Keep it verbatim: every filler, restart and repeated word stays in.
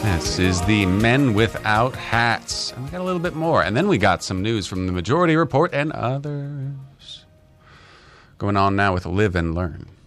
This is the Men Without Hats. And we got a little bit more. And then we got some news from the Majority Report and others. Going on now with Live and Learn.